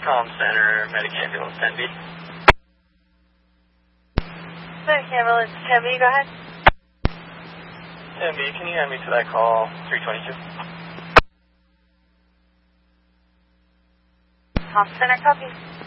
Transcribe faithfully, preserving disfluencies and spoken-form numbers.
Comm Center, Medic Ambulance ten B. Medic Ambulance ten B, go ahead. ten B, can you hand me to that call, three twenty-two? Comm Center, copy.